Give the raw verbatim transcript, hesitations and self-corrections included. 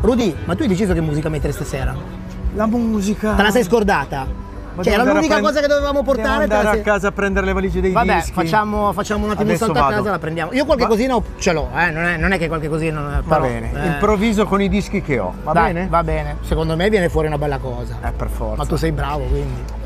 Rudy, ma tu hai deciso che musica mettere stasera? La musica... Te la sei scordata? Ma Cioè, devo era andare l'unica a prend- cosa che dovevamo portare. Devo te la andare sei- a casa a prendere le valigie dei Vabbè, dischi. facciamo, facciamo un attimo un Adesso salto a vado. casa, la prendiamo. Io qualche Va- cosina ho- ce l'ho, eh? non, è, non è che qualche cosina non è, Va però, bene, eh, improvviso con i dischi che ho, va dai, bene? Va bene, secondo me viene fuori una bella cosa. Eh, per forza. Ma tu sei bravo, quindi.